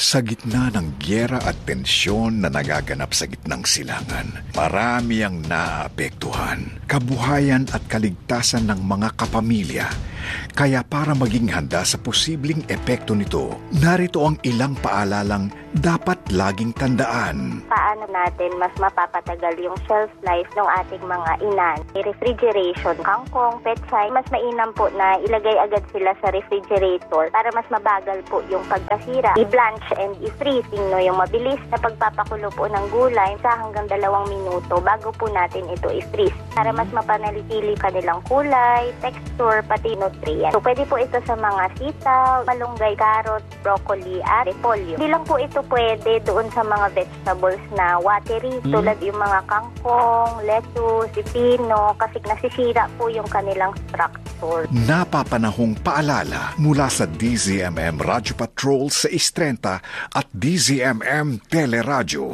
Sa gitna ng gyera at tensyon na nagaganap sa gitnang silangan, marami ang naapektuhan, kabuhayan at kaligtasan ng mga kapamilya. Kaya para maging handa sa posibleng epekto nito, narito ang ilang paalalang dapat laging tandaan. Paano natin mas mapapatagal yung shelf life ng ating mga inan? Refrigeration, kangkong, petsay, mas mainam po na ilagay agad sila sa refrigerator para mas mabagal po yung pagkasira. I-blanch and i-freezing, no, yung mabilis na pagpapakulo po ng gulay sa hanggang 2 minuto bago po natin ito i-freeze para mas mapanatili kanilang kulay, texture, pati nutrient. So, pwede po ito sa mga sitaw, malunggay, carrot, broccoli, at repolyo. Hindi lang po ito pwede doon sa mga vegetables na watery, tulad yung mga kangkong, lettuce, pipino, kasi nasisira po yung kanilang structure. Napapanahong paalala mula sa DZMM Radyo Patrol sa Istrenta at DZMM Teleradyo.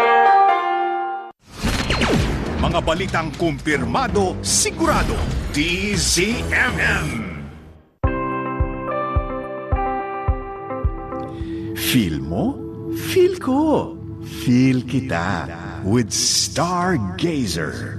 Mga balitang kumpirmado, sigurado, DZMM. Feel mo? Feel ko. Feel kita with Stargazer.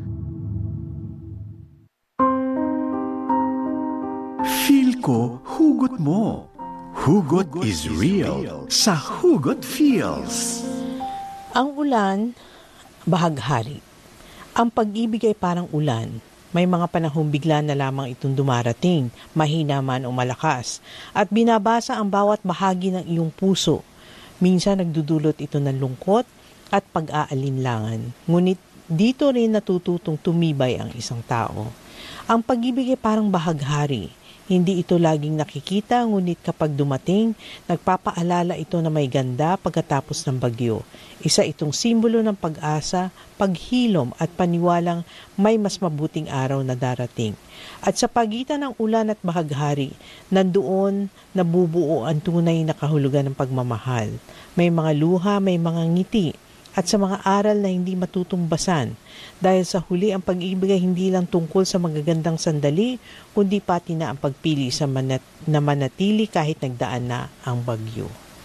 Feel ko, hugot mo. Hugot is real sa Hugot Feels. Ang ulan, bahaghari. Ang pag-ibig ay parang ulan. May mga panahong bigla na lamang itong dumarating, mahina man o malakas, at binabasa ang bawat bahagi ng iyong puso. Minsan nagdudulot ito ng lungkot at pag-aalinlangan. Ngunit dito rin natututong tumibay ang isang tao. Ang pag-ibig ay parang bahaghari. Hindi ito laging nakikita, ngunit kapag dumating, nagpapaalala ito na may ganda pagkatapos ng bagyo. Isa itong simbolo ng pag-asa, paghilom at paniwalang may mas mabuting araw na darating. At sa pagitan ng ulan at bahaghari, nandoon nabubuo ang tunay na kahulugan ng pagmamahal. May mga luha, may mga ngiti, at sa mga aral na hindi matutumbasan. Dahil sa huli, ang pag-ibig ay hindi lang tungkol sa magagandang sandali, kundi pati na ang pagpili sa na manatili kahit nagdaan na ang bagyo.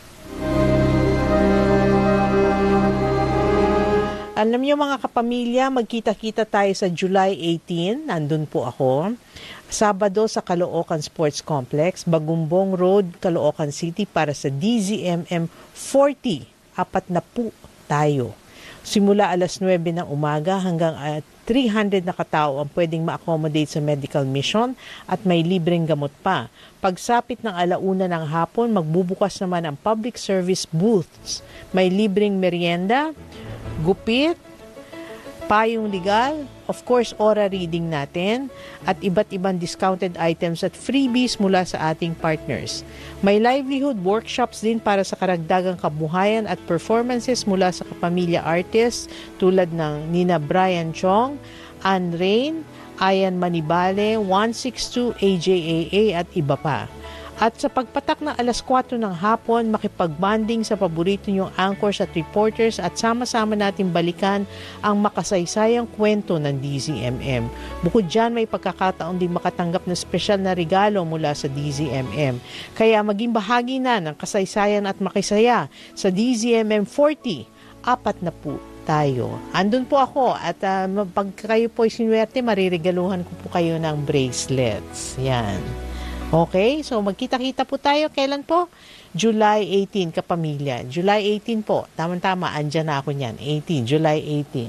Alam niyo mga kapamilya, magkita-kita tayo sa July 18, nandun po ako. Sabado sa Caloocan Sports Complex, Bagumbong Road, Caloocan City para sa DZMM 40, 40 tayo. Simula alas 9 ng umaga hanggang 300 na katao ang pwedeng ma-accommodate sa medical mission at may libreng gamot pa. Pagsapit ng 1:00 ng hapon, magbubukas naman ang public service booths. May libreng merienda, gupit, payong legal, of course, aura reading natin, at iba't ibang discounted items at freebies mula sa ating partners. May livelihood workshops din para sa karagdagang kabuhayan at performances mula sa kapamilya artists tulad ng Nina Brian Chong, Anne Rain, Ayan Manibale, 162 AJAA at iba pa. At sa pagpatak ng alas 4 ng hapon, makipagbanding sa paborito niyong anchors at reporters at sama-sama natin balikan ang makasaysayang kwento ng DZMM. Bukod dyan, may pagkakataon din makatanggap ng espesyal na regalo mula sa DZMM. Kaya maging bahagi na ng kasaysayan at makisaya sa DZMM 40, 40 tayo. Andun po ako at pag kayo po sinuwerte, mariregaluhan ko po kayo ng bracelets. Yan. Okay, so magkita-kita po tayo. Kailan po? July 18, kapamilya. July 18 po. Tama-tama, andyan na ako niyan. 18, July 18.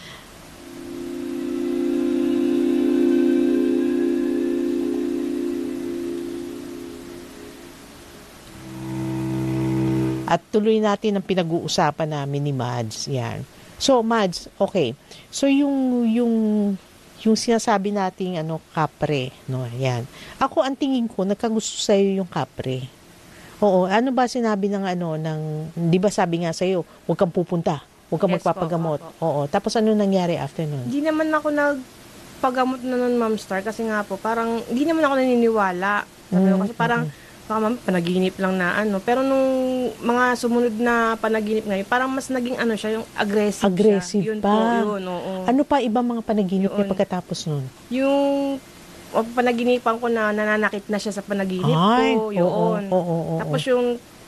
At tuloy natin ang pinag-uusapan namin ni Mads. Yan. So, Mads, okay. So, yung sinasabi nating kapre, no? Yan. Ako ang tingin ko nagkagusto sa iyo yung kapre. Oo, ano ba sinabi ng 'di ba sabi nga sa iyo, huwag kang pupunta, huwag kang magpapagamot. Oo. Tapos ano nangyari after nun? Hindi naman ako nagpagamot na nun, Ma'am Star, kasi nga po parang hindi naman ako naniniwala. Kasi parang panaginip lang na pero nung mga sumunod na panaginip ngayon, parang mas naging siya, yung aggressive siya. Yun pa. Po, yun, oo. Ano pa ibang mga panaginip niya pagkatapos nun? Yung panaginipan ko na nananakit na siya sa panaginip ko, yun. Oo. Tapos yung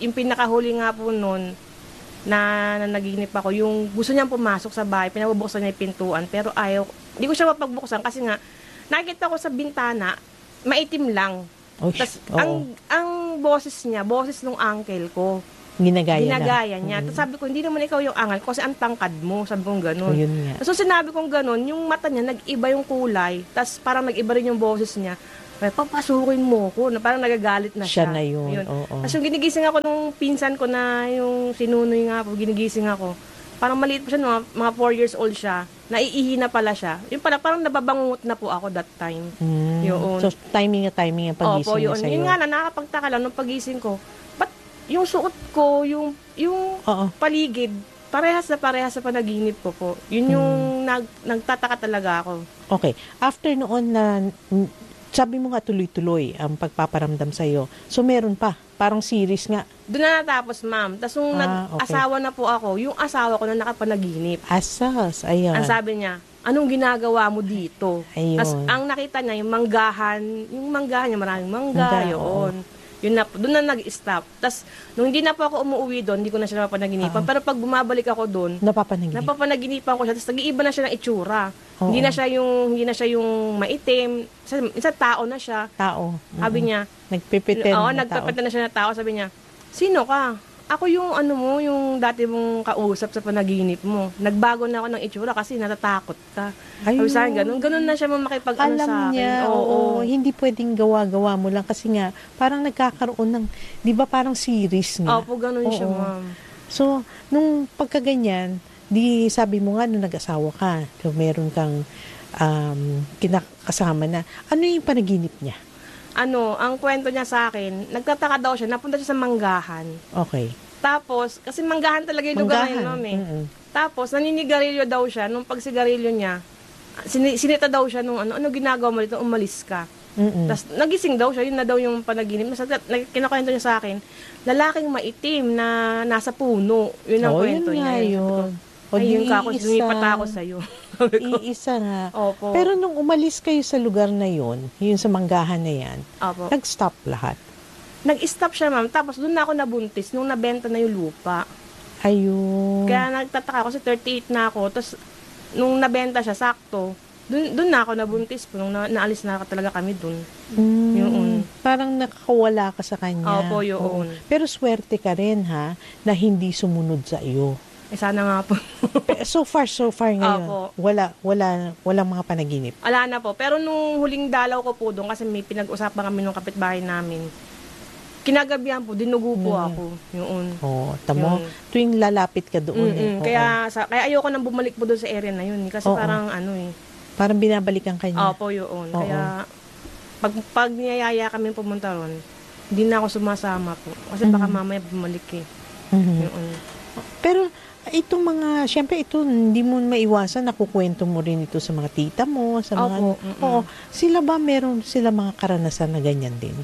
yung pinakahuli nga po nun, na nanaginip ako, yung gusto niyang pumasok sa bahay, pinabubuksan niya yung pintuan, pero hindi ko siya mapagbuksan kasi nga, nakikita ko sa bintana, maitim lang. Oy, Tapos, oo. ang boses niya, boses nung uncle ko. Ginagaya Niya. Tapos sabi ko, hindi naman ikaw yung angal ko kasi ang tangkad mo. Sabi ko gano'n. Yun nga. So sinabi kong gano'n, yung mata niya, nag-iba yung kulay. Tapos parang nag-iba rin yung boses niya. Papasukin mo ko. Na parang nagagalit na siya. Siya na yun. Oo. Tapos yung ginigising ako nung pinsan ko na yung sinunoy nga po, ginigising ako. Parang maliit pa siya, mga 4 years old siya. Naiihi na pala siya. Yung pala, parang nababangungot na po ako that time. Yun. So, timing ang pagising Opo, niya yun. sa'yo. Yun nga na, nakakapagtaka lang nung pagising ko. Ba't yung suot ko, yung Oo. paligid, parehas sa panaginip ko po. Yun yung nagtataka talaga ako. Okay. After noon na, sabi mo nga tuloy-tuloy ang pagpaparamdam sa'yo. So, meron pa. Parang series nga. Doon na natapos, ma'am. Tapos nung Okay. nag-asawa na po ako, yung asawa ko na nakapanaginip. Asas. Ayan. Ang sabi niya, anong ginagawa mo dito? Ayun. Tapos ang nakita niya, yung manggahan niya, maraming mangga, Mangga, yun. Yun na, doon na nag-stop. Tapos, nung hindi na po ako umuwi doon, hindi ko na siya napapanaginipan. Pero pag bumabalik ako doon, napapanaginipan ko siya. Tapos nag-iiba na siya ng itsura. Oo. Hindi na siya yung maitim. Isa tao na siya. Tao. Sabi niya, Nagpipitend oo, na tao. nagpapatend na siya na tao. Sabi niya, sino ka? Ako yung yung dati mong kausap sa panaginip mo. Nagbago na ako ng itsura kasi natatakot ka. Ayun. Sabi sa akin, ganun na siya makipag-ano Alam sa akin. niya, oo. Hindi pwedeng gawa-gawa mo lang kasi nga, parang nagkakaroon ng, di ba parang series nga. Opo, ganun siya, Oo. ma'am. So, nung pagkaganyan, di sabi mo nga, nung nag-asawa ka, so meron kang kinakasama na, ano yung panaginip niya? Ang kwento niya sa akin, nagtataka daw siya, napunta siya sa manggahan. Okay. Tapos, kasi manggahan talaga yung lugar ngayon, ma'am eh. Mm-mm. Tapos, naninigarilyo daw siya. Nung pagsigarilyo niya, sinita daw siya nung ano ginagawa mo dito, umalis ka. Mm-mm. Tapos, nagising daw siya, yun na daw yung panaginip. Kinakwento niya sa akin, lalaking maitim na nasa puno. Yun ang kwento yun niya. nga yun. O, Ayun di ka ako, iisa. lumipat ako sa'yo. Iisa nga. Opo. Pero nung umalis kayo sa lugar na yun sa manggahan na yan, Opo. nag-stop lahat. Nag-stop siya, ma'am. Tapos, doon na ako nabuntis, nung nabenta na yung lupa. Ayun. Kaya nagtataka ako, kasi 38 na ako. Tapos, nung nabenta siya, sakto, doon na ako nabuntis po. Nung naalis na talaga kami doon. Yun. Parang nakakawala ka sa kanya. Opo, yun. Oo. Pero swerte ka rin ha, na hindi sumunod sa iyo. Sana nga po. So far ngayon, Opo. walang mga panaginip. Wala na po. Pero nung huling dalaw ko po doon, kasi may pinag-usapan kami nung kapitbahay namin, kinagabihan po, dinugo po ako. Yun. Oh, tamo, Yun. tuwing lalapit ka doon. Oo. Kaya ayoko nang bumalik po doon sa area na yun. Kasi Oo. parang Parang binabalikan ka niya. Opo, yun. Oo. Kaya pag niyayaya kami pumunta ron, hindi na ako sumasama po. Kasi baka mamaya bumalik eh. Mhm. Yun. Pero itong mga, syempre ito, hindi mo maiwasan, nakukwento mo rin ito sa mga tita mo, sa mga, Opo, oo, sila ba meron sila mga karanasan na ganyan din?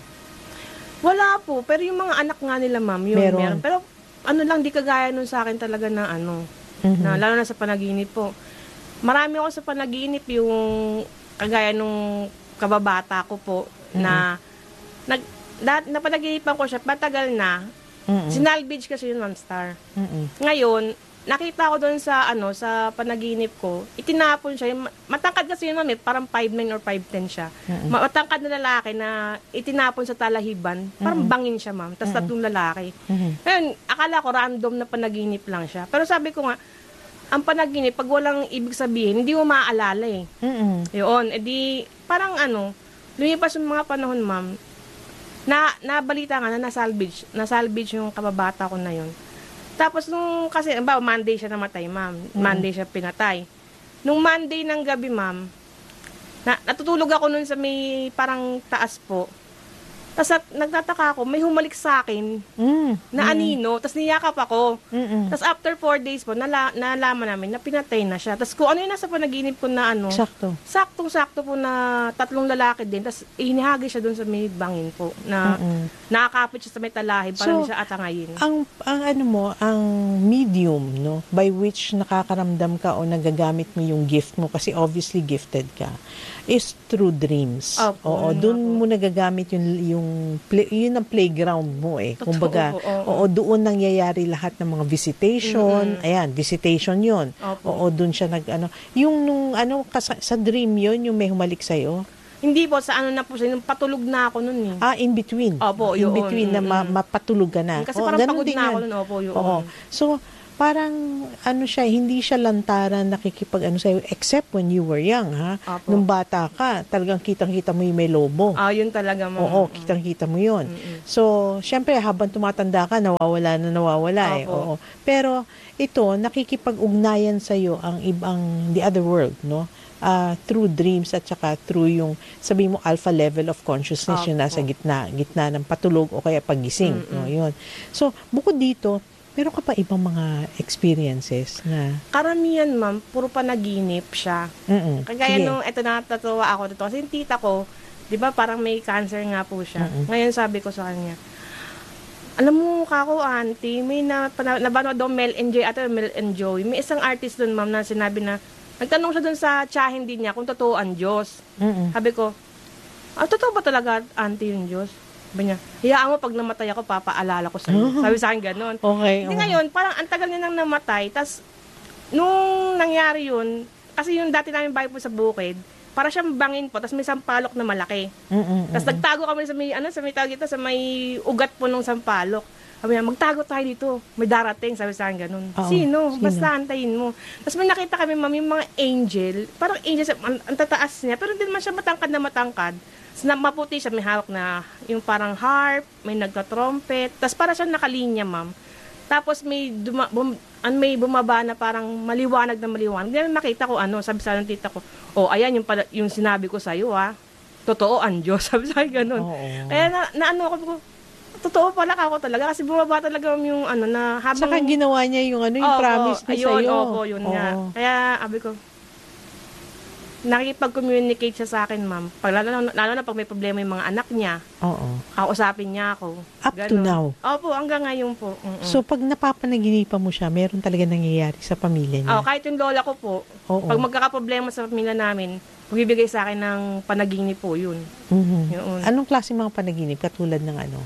Wala po. Pero yung mga anak nga nila, ma'am, yun, Meron. meron. Pero lang, di kagaya nun sa akin talaga na Mhm. na, lalo na sa panaginip po. Marami ako sa panaginip yung kagaya nung kababata ko po na napanaginipan ko siya, matagal na. Mhm. Sinalvage kasi yun, Ma'am Star. Mhm. Ngayon, nakita ko doon sa panaginip ko, itinapon siya. Matangkad kasi yun, ma'am, parang 5'9" or 5'10" siya. Matangkad na lalaki na itinapon sa talahiban, parang bangin siya, ma'am. Tapos tatlong lalaki. Ngayon, akala ko random na panaginip lang siya. Pero sabi ko nga, ang panaginip, pag walang ibig sabihin, hindi mo maaalala eh. Mhm. Yun, edi parang lumipas yung mga panahon, ma'am, nabalita nga na nasalvage yung kababata ko na yun. Tapos kasi Monday siya namatay, ma'am. Monday siya pinatay. Nung Monday ng gabi, ma'am, natutulog ako nun sa may parang taas po. Tapos nagtataka ako, may humalik sa akin na anino, tapos niyakap ako. Tapos after 4 days po, nalaman namin na pinatay na siya. Tapos kung ano yung nasa panaginip ko na Sakto. saktong-sakto po na tatlong lalaki din. Tapos inihagi siya doon sa may bangin po na nakakapit siya sa may talahib para hindi siya atangayin. Ang medium, no, by which nakakaramdam ka o nagagamit mo yung gift mo, kasi obviously gifted ka, is through dreams. Opo, Oo, yun doon nga po. mo nagagamit yung yun ang playground mo eh. Totoo, Kumbaga, oo. doon nangyayari lahat ng mga visitation. Ayan, visitation yun. Opo. Doon siya yung nung sa dream yun, yung may humalik sa'yo. Hindi po, sa ano na po siya, nung patulog na ako nun eh. In between. Opo, In yun. between na mapatulog ka na. Kasi parang ganun pagod din na yan. ako nun, opo, yun. Oo. So, parang siya, hindi siya lantaran nakikipag sa'yo, except when you were young, ha? Opo. Nung bata ka, talagang kitang-kita mo yung may lobo. Yun talaga, ma'am. Oo, kitang-kita mo yun. So, syempre, habang tumatanda ka, nawawala eh. Opo. Oo. Pero, ito, nakikipag-ugnayan sa'yo ang ibang, the other world, no? Through dreams at saka through yung, sabi mo, alpha level of consciousness, yung nasa gitna ng patulog o kaya pagising. No? Yun. So, bukod dito, meron ka pa ibang mga experiences na... Karamihan, ma'am, puro panaginip siya. Kagaya Sige. nung, eto natatawa ako dito. Kasi yung tita ko, di ba parang may cancer nga po siya. Ngayon sabi ko sa kanya, alam mo, kako, auntie, may nabano daw Mel and Joy, Mel and Joy. May isang artist dun, ma'am, na sinabi na, nagtanong siya dun sa tsahin din niya kung totoo ang Diyos. Sabi ko, totoo ba talaga, auntie, yung Diyos? Sabi niya, hayaan mo pag namatay ako, papaalala ko sa'yo. Sabi sa akin gano'n. Okay. Hindi ngayon, parang ang tagal niya nang namatay. Tas, nung nangyari yun, kasi yung dati namin bahay po sa bukid, para siyang bangin po, tas may sampalok na malaki. Tas nagtago kami sa may, sa may ugat po ng sampalok. Sabi niya, magtago tayo dito. May darating, sabi sa akin gano'n. Sino? Basta antayin mo. Tas may nakita kami, ma'am, yung mga angel. Parang angel, ang tataas niya. Pero hindi naman siya matangkad na matangkad. Maputi siya, may hawak na yung parang harp, may nagka-trumpet, tapos para siya nakalinya, ma'am. Tapos may bumaba na parang maliwanag na maliwanag. Hindi na nakita ko sabi sa ng tita ko, ayan yung sinabi ko sa'yo, totoo ang Diyos, sabi sa akin ganun. Kaya ko, totoo pala ako talaga, kasi bumaba talaga yung na habang... Saka ginawa niya yung yung promise niya sa'yo. Opo, yun nga. Kaya, sabi ko, nakikipag-communicate siya sa akin, ma'am. Lalo na pag may problema yung mga anak niya. Oo. Kausapin niya ako. Up to now. Opo, hanggang ngayon po. So, pag napapanaginipan mo siya, meron talaga nangyayari sa pamilya niya? Kahit yung lola ko po, pag magkakaproblema sa pamilya namin, magbibigay sa akin ng panaginip po yun. Yun. Anong klase mga panaginip? Katulad ng ano?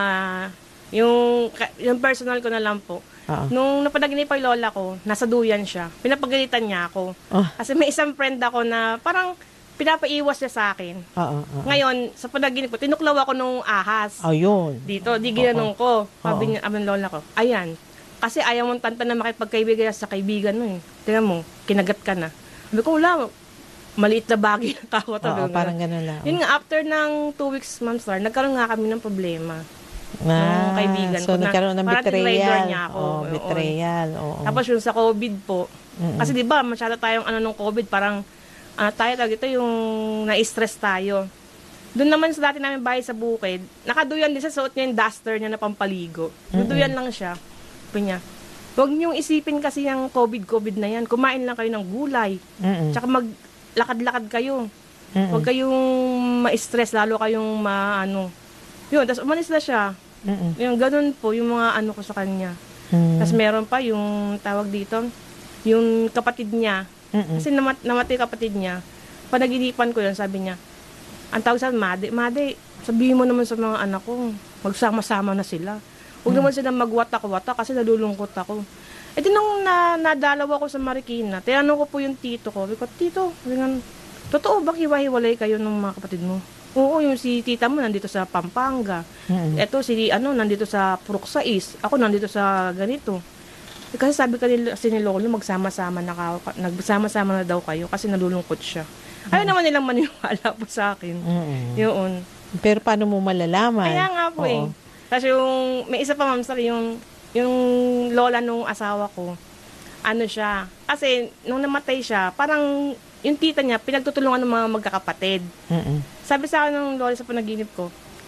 Yung personal ko na lang po. Nung napanaginip pa yung lola ko, nasa duyan siya. Pinapagalitan niya ako. Kasi may isang friend ako na parang pinapaiwas niya sa akin. Ngayon, sa panaginip ko, tinuklaw ako nung ahas. Ayun. Dito, di ginanong ko. Sabi niya, ang lola ko, ayan. Kasi ayaw mong tanta na makipagkaibigan sa kaibigan mo eh. Tingnan mo, kinagat ka na. Sabi ko, wala, maliit na bagay na takot. Parang gano'n lang. Yun nga, after ng 2 weeks, ma'am star, nagkaroon nga kami ng problema. Ng kaibigan so ko. nagkaroon ng betrayal. Niya ako. Betrayal. Tapos yung sa COVID po. Kasi di ba masyado tayong nung COVID, parang ito yung na-stress tayo. Doon naman sa dati namin bahay sa bukid, nakaduyan din sa suot niya yung duster niya na pampaligo. Duyan lang siya. Sabi niya, huwag niyong isipin kasi yung COVID na yan. Kumain lang kayo ng gulay. Tsaka maglakad-lakad kayo. Huwag kayong ma-stress, lalo kayong Yun, tapos umalis na siya. Yung ganun po, yung mga ko sa kanya. Tapos meron pa yung tawag dito, yung kapatid niya. Kasi namatay kapatid niya. Panaginipan ko yun, sabi niya, ang tawag sa Made, sabihin mo naman sa mga anak ko, magsama-sama na sila. Huwag naman sila magwatak-watak kasi nalulungkot ako. Di nung nadalaw ako sa Marikina, tinanong ko po yung tito ko. Sabi ko, tito, totoo ba hiwa-hiwalay kayo ng mga kapatid mo? Oo, yung si tita mo nandito sa Pampanga. Eto si nandito sa Purok-Sais. Ako nandito sa ganito. Kasi sabi ni Lolo, magsama-sama na daw kayo kasi nalulungkot siya. Ayaw naman nilang maniwala po sa akin. Yun. Pero paano mo malalaman? Kaya nga po Kasi may isa pa, ma'am, yung lola nung asawa ko, siya. Kasi nung namatay siya, parang yung tita niya, pinagtutulungan ng mga magkakapatid. Sabi sa akin ng lola sa panaginip ko,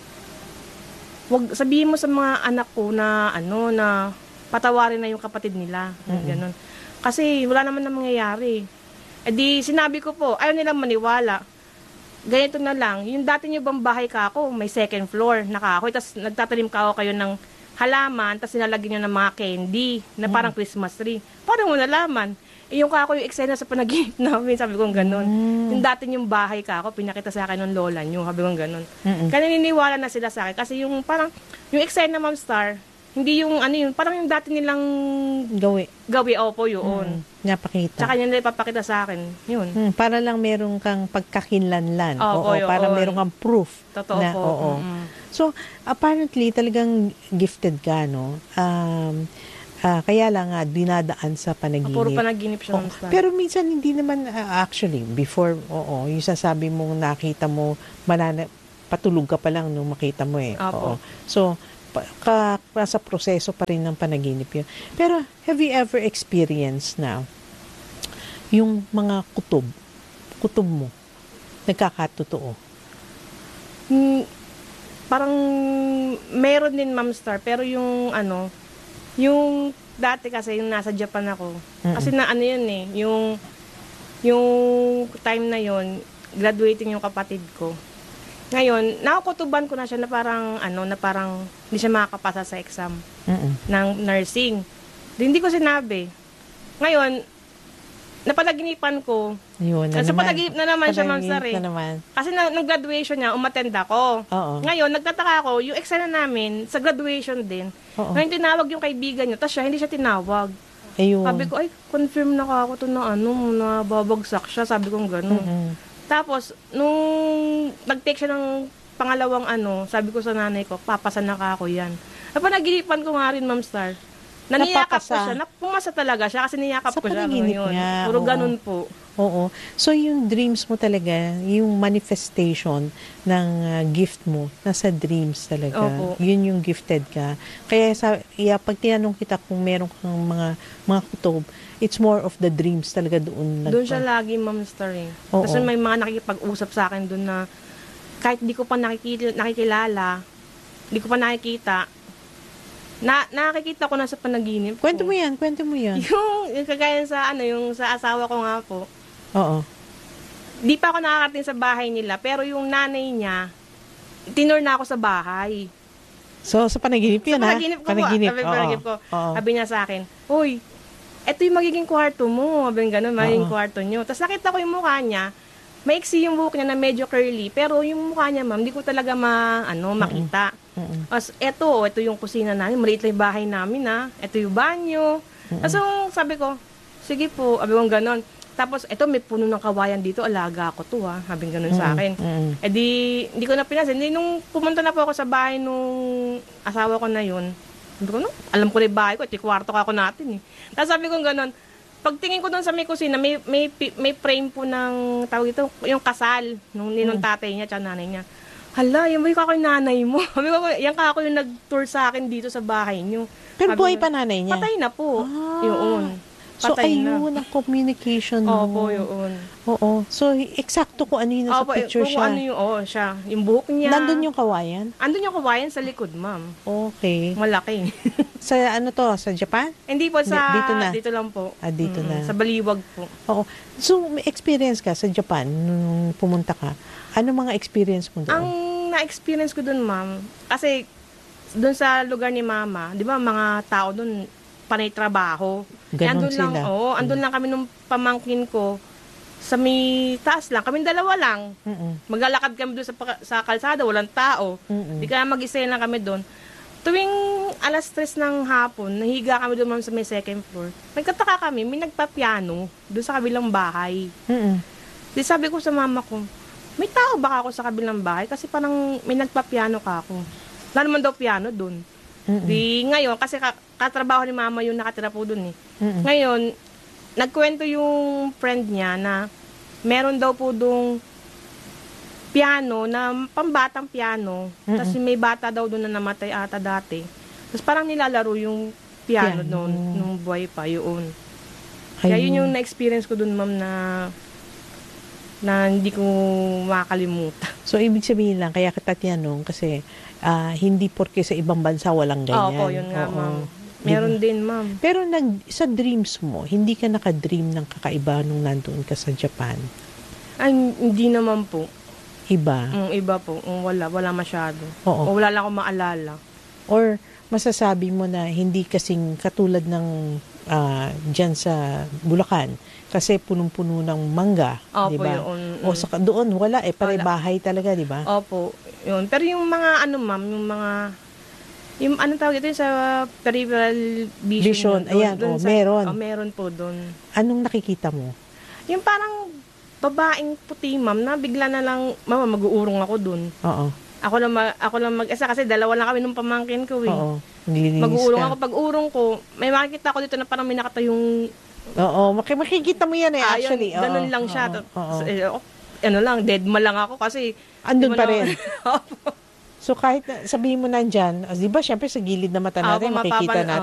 sabihin mo sa mga anak ko na patawarin na yung kapatid nila. Ganun. Kasi wala naman na mangyayari. Di sinabi ko po, ayaw nilang maniwala. Ganito na lang, yung dati niyo bang bahay ka ako, may second floor na kahoy, tapos nagtatanim kayo ng halaman, tapos nilalagyan niya ng mga candy na parang Christmas tree. Paano mo nalaman? Yung kako yung eksena sa panaginip namin, sabi ko gano'n. Yung dati yung bahay kako, pinakita sa akin ng lola niyo, sabi ko gano'n. Kaya naniniwala na sila sa akin. Kasi yung parang, yung eksena Ma'am Star, hindi yung parang yung dati nilang gawi, opo, yun. Napakita. Tsaka nila ipapakita sa akin, yun. Para lang meron kang pagkakinlanlan. Opo, yun. Para meron kang proof. Totoo na, po. Oo. So, apparently, talagang gifted ka, no? Kaya lang dinadaan sa panaginip. Puro panaginip siya, Ma'am Star. Pero minsan hindi naman, actually, before, yung sasabi mong nakita mo, patulog ka pa lang nung makita mo eh. Opo. So, sa proseso pa rin ng panaginip yun. Pero, have you ever experienced na yung mga kutob mo, nagkakatotoo? Parang meron din, Ma'am Star, pero yung yung dati kasi yung nasa Japan ako. Kasi na yun eh, yung time na yun, graduating yung kapatid ko. Ngayon, nakukutuban ko na siya na parang hindi siya makakapasa sa exam ng nursing. Hindi ko sinabi. Ngayon, napanaginipan ko. Yun na sa naman. panaginip na naman siya, Ma'am Star. Kasi nung graduation niya, umattend ako. Oo. Ngayon, nagtataka ako, yung eksena namin, sa graduation din, ngayon tinawag yung kaibigan niyo, tapos hindi siya tinawag. Ayun. Sabi ko, confirm na ako to na nababagsak siya. Sabi ko gano'n. Tapos, nung nag-take siya ng pangalawang sabi ko sa nanay ko, papasan na ako yan. Napanaginipan ko nga rin, Ma'am Star. Naniyakap ko siya. Pumasa talaga siya kasi niyakap ko siya ngayon. Puro ganun po. Oo. So, yung dreams mo talaga, yung manifestation ng gift mo, nasa dreams talaga. Opo. Yun yung gifted ka. Kaya pag tinanong kita kung meron kang mga kutob, it's more of the dreams talaga doon. Doon siya lagi, Ma'am Star eh. Kasi may mga nakikipag-usap sa akin doon na kahit di ko pa nakikilala, di ko pa nakikita, nakikita ko na sa panaginip ko. Kwento mo yan. Yung kagaya sa yung sa asawa ko nga po. Oo. Di pa ako nakakarating sa bahay nila, pero yung nanay niya, tinur na ako sa bahay. So, sa panaginip yun, ha? Sa panaginip ko. Sabi niya sa akin, "Uy, eto yung magiging kwarto mo." Sabi nga gano'n, magiging kwarto niyo. Tapos nakita ko yung mukha niya, maiksi yung buhok niya na medyo curly, pero yung mukha niya, ma'am, di ko talaga makita. Ito yung kusina namin, maliit lang yung bahay namin, ha. Ito yung banyo. Tapos sabi ko, sige po, sabi ko gano'n. Tapos, may puno ng kawayan dito, alaga ko to, ha. Sabi gano'n sa akin. Hindi ko na pinasin. Nung pumunta na po ako sa bahay nung asawa ko na yun, sabi ko, alam ko na yung bahay ko, ito yung kwarto ka ako natin, eh. Tapos sabi ko gano'n, pagtingin ko doon sa may kusina, may frame po ng tawag ito, yung kasal nung tatay niya at nanay niya. Hala, yan ba yung kakoy nanay mo? Sabi ko, yan kakoy yung nag-tour sa akin dito sa bahay niyo. Pero buhay pa nanay niya? Patay na po. Yun. So, ayun ang communication mo. Opo, yun. Oo. So, eksakto kung ano yung nasa picture siya. Ano yung, siya. Yung buhok niya. Nandun yung kawayan? Andun yung kawayan sa likod, ma'am. Okay. Malaki. Sa sa Japan? Hindi po, dito na. Dito lang po. Dito na. Sa Baliwag po. Oo. So, may experience ka sa Japan nung pumunta ka. Ano mga experience mo doon? Ang na-experience ko doon, ma'am, kasi doon sa lugar ni mama, di ba, mga tao doon, panay trabaho. Ganon sila. Andun lang kami nung pamangkin ko sa may taas lang. Kaming dalawa lang. Maglalakad kami doon sa kalsada, walang tao. Di kaya mag-isa lang kami doon. Tuwing 3:00 ng hapon, nahiga kami doon sa may second floor. Nagtataka kami, may nagpa-piano doon sa kabilang bahay. Di sabi ko sa mama ko, may tao ba ako sa kabilang bahay? Kasi parang may nagpa-piano ka ako. Wala naman daw piano doon. Di ngayon, kasi katrabaho ni mama yung nakatira po dun eh. Ngayon, nagkwento yung friend niya na meron daw po dong piano na pambatang piano. Tapos may bata daw doon na namatay ata dati. Tapos parang nilalaro yung piano noon, nung buhay pa yun. Kaya yun yung na-experience ko dun, ma'am, na hindi ko makakalimutan. So, ibig sabihin lang, kaya kita tinanong kasi hindi porke sa ibang bansa walang ganyan. Opo, yun nga, ma'am. Meron din, ma'am. Pero sa dreams mo, hindi ka nakadream ng kakaiba nung nandoon ka sa Japan? Ay, hindi naman po. Iba? Iba po. Wala masyado. Oo. O wala lang akong maalala. Or masasabi mo na hindi kasing katulad ng dyan sa Bulacan? Kasi punong-puno ng mangga, Opo, di ba? yun. O sa doon wala pare Wala. bahay talaga, di ba? Opo, yun. Pero yung mga ma'am, yung anong tawag ito, yung sa peripheral Vision, yun, ayan, meron. Meron po doon. Anong nakikita mo? Yung parang babaeng puti, ma'am, na bigla na lang, mama, mag-uurong ako doon. Oo. Ako lang mag-isa kasi dalawa lang kami nung pamangkin ko eh. Oo. Nililinis Mag-uurong ka. ako. Pag urong ko, may makikita ko dito na parang may nakatayong Oo, makikita mo yan actually. ayun, ganun Oo, lang siya. oo. Ano lang, dead ma lang ako kasi Andun di pa mo rin. naman- So kahit sabihin mo nandyan, di ba syempre sa gilid na mata natin Opo, makikita mapapan- natin